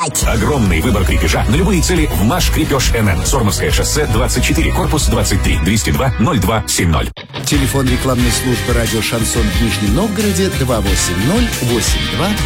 5. Огромный выбор крепежа на любые цели в «Маш Крепеж НН». Сормовское шоссе, 24, корпус 23, 202-0270. Телефон рекламной службы радио «Шансон» в Нижнем Новгороде 280-82-20.